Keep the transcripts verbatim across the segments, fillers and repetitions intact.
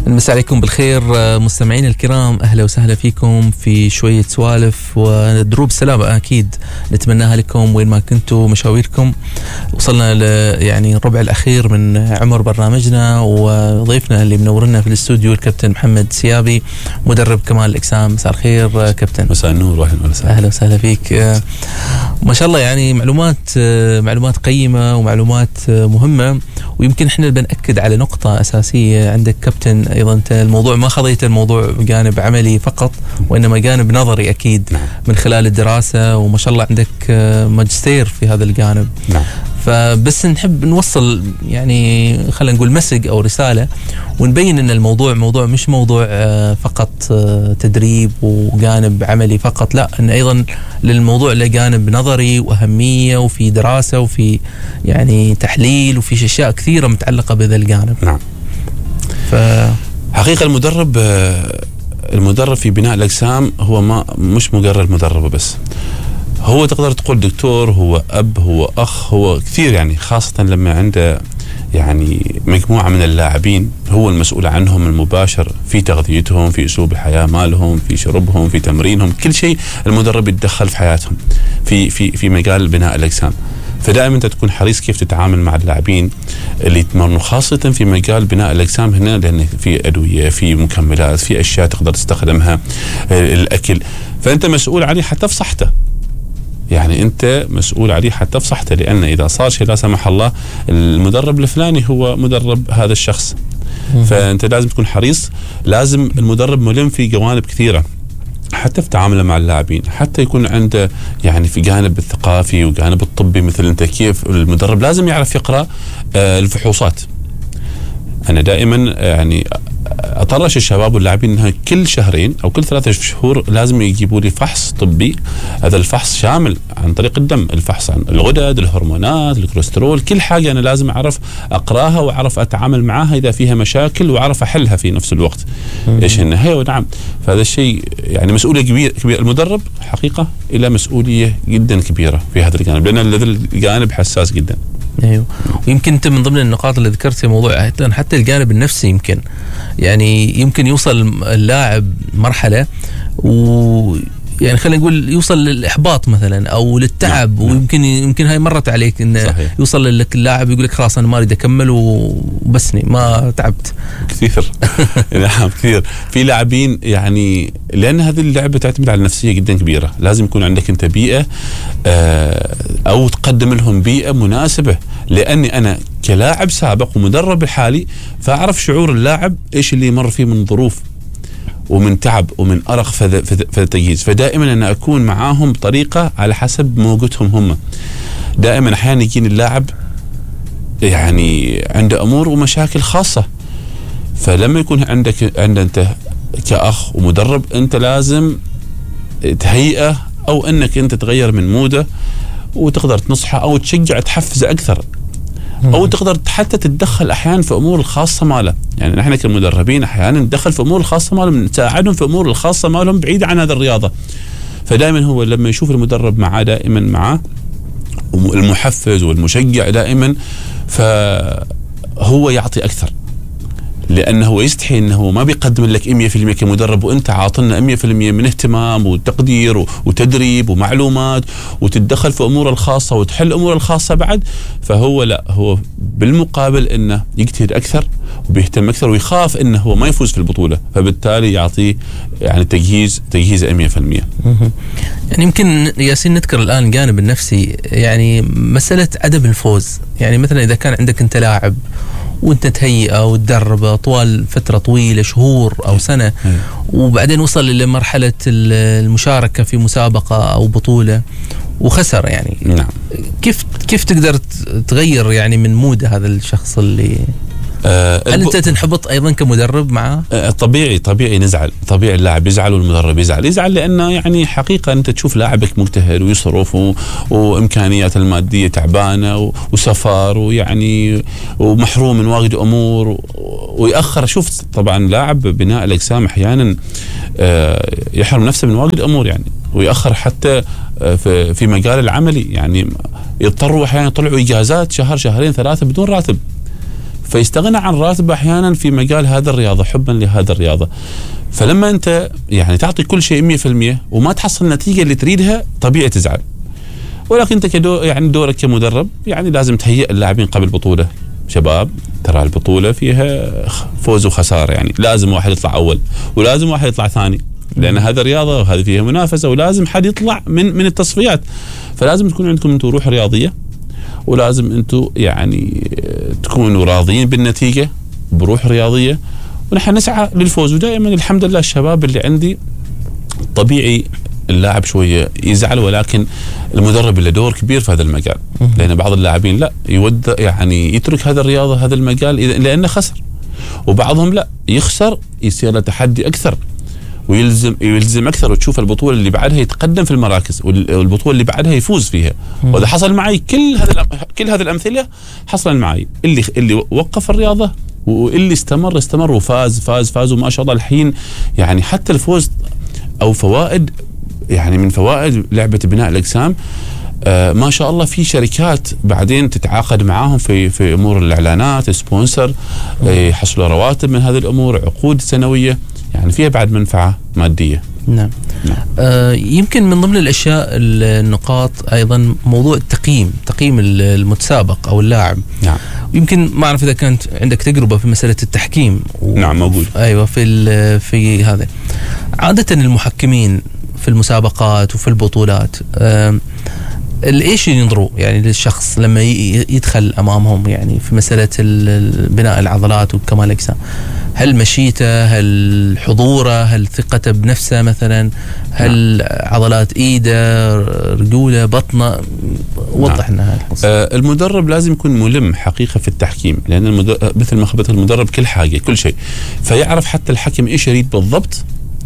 نمسي عليكم بالخير مستمعين الكرام، أهلا وسهلا فيكم في شوية سوالف ودروب سلامة أكيد نتمناها لكم وين ما كنتوا مشاويركم. وصلنا ل يعني الربع الأخير من عمر برنامجنا، وضيفنا اللي منورنا في الاستوديو الكابتن محمد سيابي مدرب كمال الأجسام. مساء الخير كابتن. مساء النور واهلا وسهلا. أهلا وسهلا فيك. ما شاء الله يعني معلومات معلومات قيمة ومعلومات مهمة، ويمكن احنا بنأكد على نقطة أساسية عندك كابتن. أيضا أنت الموضوع ما خذيت الموضوع جانب عملي فقط، وإنما جانب نظري أكيد نعم. من خلال الدراسة، وما شاء الله عندك ماجستير في هذا الجانب. نعم. فبس نحب نوصل يعني خلينا نقول مسج أو رسالة، ونبين أن الموضوع موضوع مش موضوع فقط تدريب وجانب عملي فقط، لا، أن أيضا للموضوع له جانب نظري وأهمية، وفي دراسة وفي يعني تحليل، وفي أشياء كثيرة متعلقة بهذا الجانب. نعم. ف حقيقة المدرب المدرب في بناء الأجسام هو ما مش مجرد مدرب بس، هو تقدر تقول دكتور، هو أب، هو أخ، هو كثير يعني، خاصة لما عنده يعني مجموعة من اللاعبين هو المسؤول عنهم المباشر في تغذيتهم، في أسلوب الحياة مالهم، في شربهم، في تمرينهم، كل شيء المدرب يتدخل في حياتهم في في في مجال بناء الأجسام. فدائما انت تكون حريص كيف تتعامل مع اللاعبين اللي يتمرنوا، خاصة في مجال بناء الأجسام هنا، لأن في أدوية، في مكملات، في أشياء تقدر تستخدمها، الأكل، فأنت مسؤول عليه حتى في صحته. يعني أنت مسؤول عليه حتى في صحته، لأن إذا صار شيء لا سمح الله المدرب الفلاني هو مدرب هذا الشخص، فأنت لازم تكون حريص. لازم المدرب ملم في جوانب كثيرة حتى في تعامله مع اللاعبين، حتى يكون عنده يعني في جانب الثقافي وجانب الطبي، مثل انت كيف المدرب لازم يعرف يقرأ آه الفحوصات. انا دائما يعني اطرش الشباب واللاعبين انها كل شهرين او كل ثلاثة شهور لازم يجيبوا لي فحص طبي. هذا الفحص شامل عن طريق الدم، الفحص عن الغدد، الهرمونات، الكوليسترول، كل حاجة انا لازم اعرف اقراها واعرف اتعامل معاها اذا فيها مشاكل، واعرف احلها في نفس الوقت. ايش النهاية؟ ونعم، فهذا الشيء يعني مسؤولية كبيرة كبير. المدرب حقيقة إلى مسؤولية جدا كبيرة في هذا الجانب، لأن هذا الجانب حساس جدا. ايوه، ويمكن انت من ضمن النقاط اللي ذكرتها موضوع حتى الجانب النفسي، يمكن يعني يمكن يوصل اللاعب مرحله و يعني خلينا نقول يوصل للإحباط مثلا أو للتعب. نعم. ويمكن يمكن هاي مرت عليك إنه صحيح. يوصل لك اللاعب يقول لك خلاص أنا ما أريد أكمل وبسني ما تعبت كثير. نعم كثير. في لاعبين يعني لأن هذه اللعبة تعتمد على نفسية جدا كبيرة، لازم يكون عندك أنت بيئة أو تقدم لهم بيئة مناسبة، لأني أنا كلاعب سابق ومدرب الحالي فأعرف شعور اللاعب إيش اللي يمر فيه من ظروف ومن تعب ومن أرق في التجهيز. فدائما أنا أكون معاهم بطريقة على حسب موجودهم هم. دائما أحيانا يجيني اللاعب يعني عنده أمور ومشاكل خاصة، فلما يكون عندك عند أنت كأخ ومدرب أنت لازم تهيئه، أو أنك أنت تغير من موده وتقدر تنصحه أو تشجع تحفزه أكثر، أو تقدر حتى تتدخل أحيانا في أمور الخاصة ماله. يعني نحن كمدربين أحيانا ندخل في أمور الخاصة مالهم، نساعدهم في أمور الخاصة مالهم بعيدة عن هذا الرياضة. فدائما هو لما يشوف المدرب معاه دائما معاه المحفز والمشجع دائما، فهو يعطي أكثر، لأنه يستحي أنه ما بيقدم لك مية بالمية كمدرب وأنت عاطلنا مية بالمية من اهتمام وتقدير وتدريب ومعلومات، وتتدخل في أمور الخاصة وتحل أمور الخاصة بعد. فهو لا، هو بالمقابل أنه يجتهد أكثر وبيهتم أكثر ويخاف أنه هو ما يفوز في البطولة، فبالتالي يعطيه يعني تجهيز تجهيز مية بالمية. يعني يمكن ياسين نذكر الآن الجانب النفسي، يعني مسألة عدم الفوز. يعني مثلا إذا كان عندك أنت لاعب وانت تهيئه وتدربه طوال فترة طويلة شهور أو سنة، وبعدين وصل لمرحلة المشاركة في مسابقة أو بطولة وخسر، يعني نعم. كيف كيف تقدر تغير يعني من مود هذا الشخص اللي أه هل أنت تنحبط أيضا كمدرب معه؟ أه طبيعي طبيعي نزعل، طبيعي اللاعب يزعل والمدرب يزعل يزعل لأنه يعني حقيقة أنت تشوف لاعبك مجتهد ويصرف وإمكانيات المادية تعبانة وسفر ويعني ومحروم من واجد أمور ويأخر. شوف طبعا لاعب بناء الأجسام أحيانا أه يحرم نفسه من واجد أمور يعني، ويأخر حتى في في مجال العملي، يعني يضطروا أحيانا يطلعوا إجازات شهر شهرين ثلاثة بدون راتب. فيستغنى عن راتبه احيانا في مجال هذا الرياضه حبا لهذا الرياضه. فلما انت يعني تعطي كل شيء مية بالمية وما تحصل النتيجه اللي تريدها طبيعي تزعل. ولكن انت كدو يعني دورك كمدرب يعني لازم تهيئ اللاعبين قبل البطوله. شباب ترى البطوله فيها فوز وخساره، يعني لازم واحد يطلع اول ولازم واحد يطلع ثاني، لان هذا رياضه وهذه فيها منافسه ولازم حد يطلع من من التصفيات. فلازم تكون عندكم انتم روح رياضيه، ولازم انتم يعني تكونوا راضيين بالنتيجه بروح رياضيه، ونحن نسعى للفوز. ودائما الحمد لله الشباب اللي عندي طبيعي اللاعب شويه يزعل، ولكن المدرب له دور كبير في هذا المجال، لان بعض اللاعبين لا يود يعني يترك هذا الرياضه هذا المجال لانه خسر، وبعضهم لا يخسر يصير له تحدي اكثر ويلزم يلزم اكثر، وتشوف البطوله اللي بعدها يتقدم في المراكز والبطوله اللي بعدها يفوز فيها. وهذا حصل معي كل هذا كل هذه الامثله حصل معي، اللي اللي وقف الرياضه واللي استمر استمر وفاز فاز فاز وما شاء الله الحين يعني حتى الفوز او فوائد يعني من فوائد لعبه بناء الاجسام آه ما شاء الله في شركات بعدين تتعاقد معاهم في في امور الاعلانات، سبونسر آه يحصلوا رواتب من هذه الامور، عقود سنويه، يعني فيها بعد منفعه ماديه. نعم, نعم. آه يمكن من ضمن الاشياء النقاط ايضا موضوع التقييم، تقييم المتسابق او اللاعب. نعم. يمكن ما اعرف اذا كانت عندك تجربه في مساله التحكيم. و... نعم موجود. ايوه في في هذا عاده المحكمين في المسابقات وفي البطولات آه ايش ينظروا يعني للشخص لما يدخل امامهم يعني في مساله بناء العضلات وكمال الاجسام؟ هل مشيته، هل حضوره، هل ثقته بنفسه مثلا، هل نعم. عضلات ايده، رجوله، بطنه؟ وضح لنا هذه القصه. آه المدرب لازم يكون ملم حقيقه في التحكيم، لان المدرب مثل ما خبرت المدرب كل حاجه كل شيء، فيعرف حتى الحكم ايش يريد بالضبط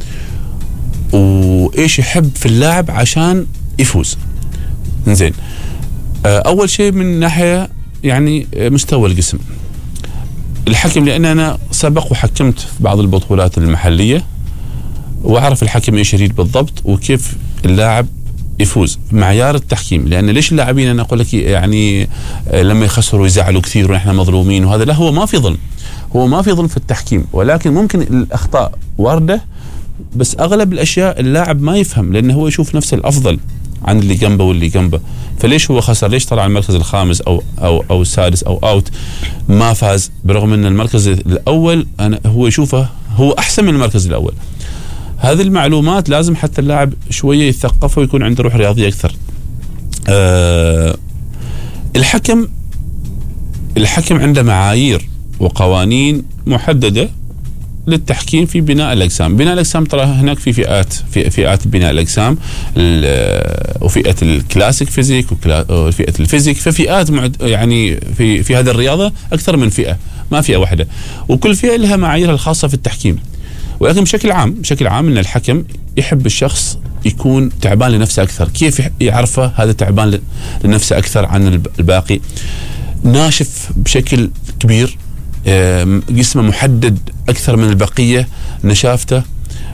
وايش يحب في اللاعب عشان يفوز. زين آه اول شيء من ناحيه يعني مستوى الجسم. الحكم لان انا سبق وحكمت في بعض البطولات المحليه واعرف الحكم ايش يريد بالضبط وكيف اللاعب يفوز. معيار التحكيم، لان ليش اللاعبين انا اقول لك يعني لما يخسروا يزعلوا كثير ونحن مظلومين وهذا، لا هو ما في ظلم، هو ما في ظلم في التحكيم، ولكن ممكن الاخطاء وارده، بس اغلب الاشياء اللاعب ما يفهم لانه هو يشوف نفسه الافضل عن اللي جنبه واللي جنبه. فليش هو خسر؟ ليش طلع المركز الخامس او او او السادس او اوت ما فاز، برغم ان المركز الاول انا هو يشوفه هو احسن من المركز الاول. هذه المعلومات لازم حتى اللاعب شويه يثقف ويكون عنده روح رياضيه اكثر. أه الحكم الحكم عنده معايير وقوانين محدده للتحكيم في بناء الاجسام. بناء الاجسام ترى هناك في فئات في فئات بناء الاجسام، وفئه الكلاسيك فيزيك وفئه الفيزيك، ففئات يعني في في هذه الرياضه اكثر من فئه، ما فئه واحده، وكل فئه لها معاييرها الخاصه في التحكيم. ولكن بشكل عام بشكل عام ان الحكم يحب الشخص يكون تعبان لنفسه اكثر. كيف يعرفه هذا تعبان لنفسه اكثر عن الباقي؟ ناشف بشكل كبير، جسمه محدد أكثر من البقية، نشافته،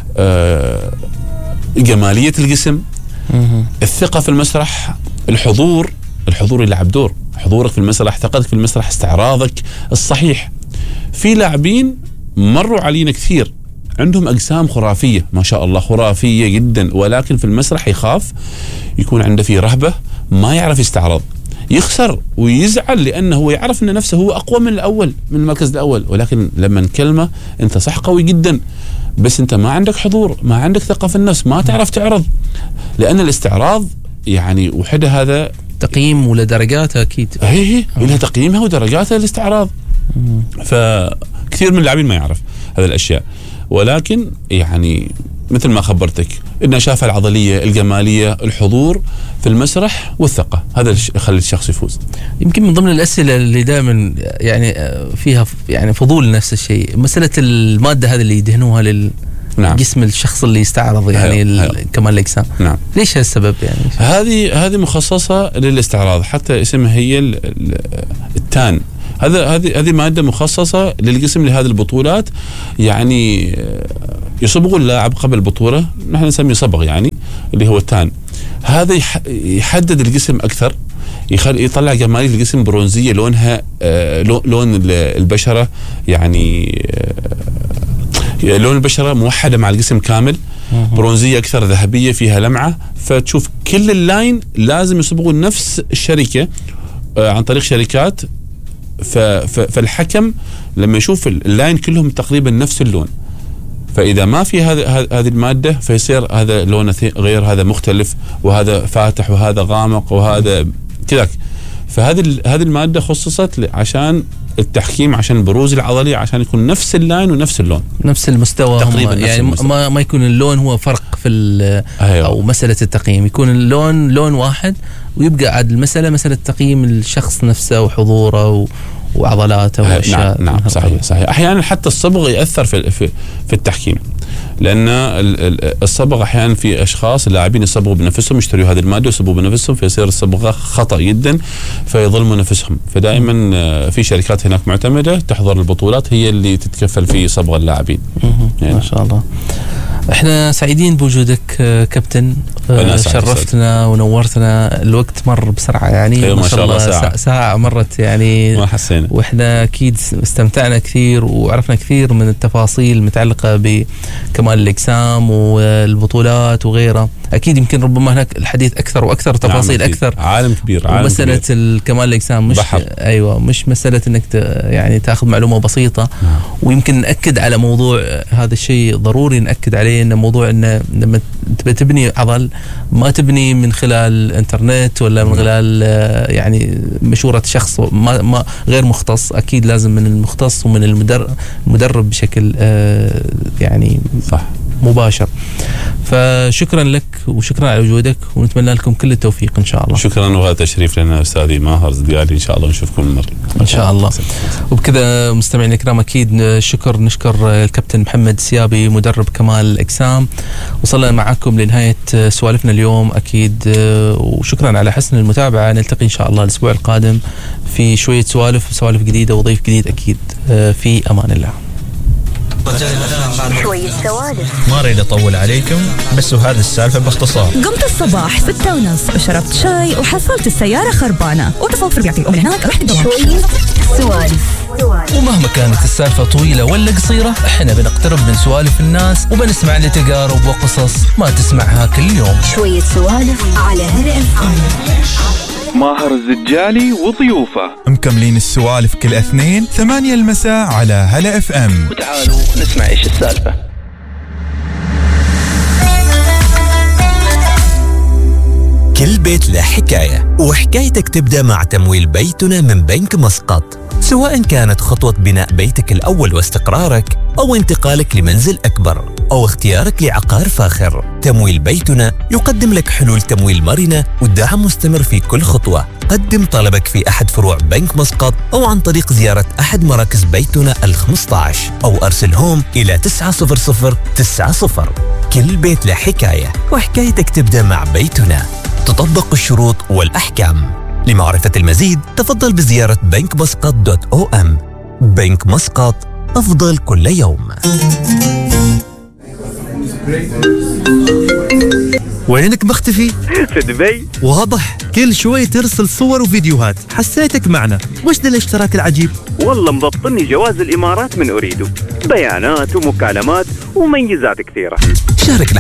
جمالية الجسم، الثقة في المسرح، الحضور الحضور يلعب دور، حضورك في المسرح، ثقتك في المسرح، استعراضك الصحيح. في لاعبين مروا علينا كثير عندهم أجسام خرافية ما شاء الله، خرافية جدا، ولكن في المسرح يخاف، يكون عنده فيه رهبة، ما يعرف يستعرض، يخسر ويزعل لأنه هو يعرف أن نفسه هو أقوى من الأول، من المركز الأول، ولكن لما نكلمه أنت صح قوي جدا بس أنت ما عندك حضور، ما عندك ثقة في النفس، ما تعرف تعرض. لأن الاستعراض يعني وحده هذا تقييم ولا درجاته أكيد، هي هي لها تقييمها ودرجاتها الاستعراض. فكثير من اللاعبين ما يعرف هذه الأشياء، ولكن يعني مثل ما خبرتك النشافة العضلية، الجمالية، الحضور في المسرح والثقة، هذا يخلي الشخص يفوز. يمكن من ضمن الأسئلة اللي دائما يعني فيها يعني فضول نفس الشيء، مسألة المادة هذه اللي يدهنوها لل نعم. جسم الشخص اللي يستعرض يعني كمال الأجسام. نعم. ليش هالسبب يعني؟ هذه هذه مخصصة للاستعراض، حتى اسمها هي التان. هذا هذه هذه مادة مخصصة للجسم لهذه البطولات، يعني يصبغ اللاعب قبل البطولة، نحن نسميه صبغ يعني اللي هو التان. هذا يحدد الجسم أكثر يخل يطلع جمالية الجسم برونزية لونها آه لون البشرة يعني آه لون البشرة موحدة مع الجسم كامل، برونزية أكثر، ذهبية، فيها لمعة. فتشوف كل اللاين لازم يصبغوا نفس الشركة آه عن طريق شركات. فالحكم لما يشوف اللاين كلهم تقريبا نفس اللون، فإذا ما في هذا هذه المادة فيصير هذا لونه غير، هذا مختلف، وهذا فاتح، وهذا غامق، وهذا كذا. فهذه هذه المادة خصصت عشان التحكيم، عشان البروز العضلي، عشان يكون نفس اللاين ونفس اللون، نفس المستوى تقريبا. يعني المستوى. ما ما يكون اللون هو فرق في أيوة. أو مسألة التقييم، يكون اللون لون واحد، ويبقى عاد المسألة مسألة تقييم الشخص نفسه وحضوره و وعضلاته واشياء. نعم, نعم صحيح صحيح. احيانا حتى الصبغ ياثر في في, في التحكيم، لان الصبغ احيانا في اشخاص اللاعبين يصبغوا بنفسهم، يشتروا هذه الماده ويصبغوا بنفسهم، فيصير الصبغه خطا جدا، فيظلموا نفسهم. فدائما في شركات هناك معتمده تحضر البطولات هي اللي تتكفل في صبغ اللاعبين. يعني. ما شاء الله. احنا سعيدين بوجودك كابتن، شرفتنا ونورتنا. الوقت مر بسرعه يعني. أيوة ما شاء الله ساعة. ساعه مرت يعني، ما حسينا. واحنا اكيد استمتعنا كثير وعرفنا كثير من التفاصيل المتعلقه بكمال الاجسام والبطولات وغيرها. اكيد يمكن ربما هناك الحديث اكثر واكثر، تفاصيل اكثر، عالم كبير، عالم ومساله الكمال الاجسام مش بحر. ايوه مش مساله انك يعني تاخذ معلومه بسيطه. نعم. ويمكن ناكد على موضوع هذا الشيء، ضروري ناكد عليه، ان موضوع ان لما تبني عضل ما تبني من خلال الانترنت ولا من خلال يعني مشوره شخص ما, ما غير مختص. اكيد لازم من المختص ومن المدرب المدرب بشكل يعني صح مباشر. فشكرا لك وشكرا على وجودك، ونتمنى لكم كل التوفيق ان شاء الله. شكرا، وهذا تشريف لنا استاذي ماهر زديالي، ان شاء الله نشوفكم مره ان شاء الله. وبكذا مستمعينا الكرام اكيد شكر نشكر الكابتن محمد سيابي مدرب كمال الاجسام. وصلنا معكم لنهايه سوالفنا اليوم اكيد، وشكرا على حسن المتابعه. نلتقي ان شاء الله الاسبوع القادم في شويه سوالف سوالف جديده وضيف جديد اكيد. في امان الله. شوية سوالف. ما اريد اطول عليكم، بس وهذه السالفه باختصار. قمت الصباح ستة ونص وشربت شاي وحصلت السياره خربانه، واتصلت بيعطي ومن هناك رحت الدوام. شوية سوالف. ومهما كانت السالفه طويله ولا قصيره، احنا بنقترب من سوالف الناس وبنسمع لتجارب وقصص ما تسمعها كل يوم. شوية سوالف على هلا اف ام. ماهر الزجالي وضيوفه مكملين السوالف كل اثنين ثمانية المساء على هلا اف ام. وتعالوا نسمع ايش السالفه. كل بيت له حكايه، وحكايتك تبدا مع تمويل بيتنا من بنك مسقط. سواء كانت خطوة بناء بيتك الأول واستقرارك، أو انتقالك لمنزل أكبر، أو اختيارك لعقار فاخر، تمويل بيتنا يقدم لك حلول تمويل مرنة ودعم مستمر في كل خطوة. قدم طلبك في أحد فروع بنك مسقط، أو عن طريق زيارة أحد مراكز بيتنا الخمسة عشر، أو أرسلهم إلى تسعة صفر صفر تسعة صفر. كل بيت له حكاية، وحكايتك تبدأ مع بيتنا. تطبق الشروط والأحكام. لمعرفة المزيد تفضل بزيارة بنك مسقط دوت أو أم. بنك مسقط، أفضل كل يوم. وينك مختفي؟ في دبي. واضح، كل شوي ترسل صور وفيديوهات، حسيتك معنا. وش ذا الاشتراك العجيب؟ والله مضبطني جواز الإمارات من أريده، بيانات ومكالمات وميزات كثيرة. شارك